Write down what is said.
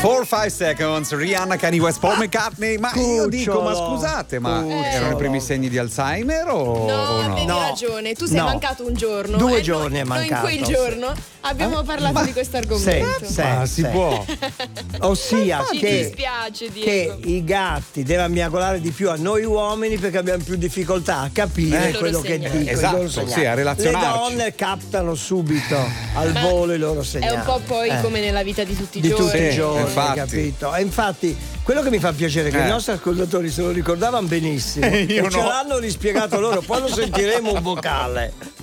4-5 Seconds, Rihanna, Kanye West, Paul McCartney. Ma io dico, ma scusate, ma erano i primi segni di Alzheimer o no? Avevi ragione, tu sei mancato un giorno. 2 giorni è noi mancato. in quel giorno abbiamo parlato di questo argomento. Si può. Ossia Ci dispiace, Diego. che i gatti devono miagolare di più a noi uomini perché abbiamo più difficoltà a capire quello che dicono. Esatto, sì, a relazionarci. Le donne captano subito al volo i loro segnali. È un po' poi come nella vita di tutti i di giorni. tutti i giorni, infatti. capito? E infatti quello che mi fa piacere è che i nostri ascoltatori se lo ricordavano benissimo. Io e ce l'hanno rispiegato loro. Poi lo sentiremo un vocale.